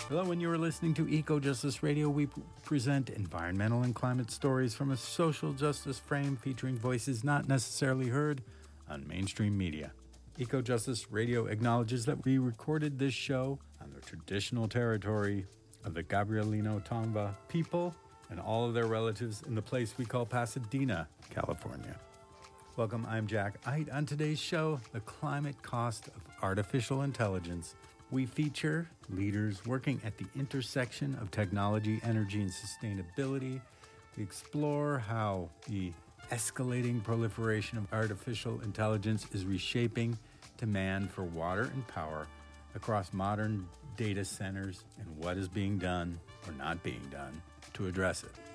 Hello, when you are listening to Eco Justice Radio, we present environmental and climate stories from a social justice frame featuring voices not necessarily heard on mainstream media. Eco Justice Radio acknowledges that we recorded this show on the traditional territory of the Gabrielino Tongva people and all of their relatives in the place we call Pasadena, California. Welcome, I'm Jack Eit. On today's show, the climate cost of artificial intelligence. We feature leaders working at the intersection of technology, energy, and sustainability. We explore how the escalating proliferation of artificial intelligence is reshaping demand for water and power across modern data centers and what is being done or not being done to address it.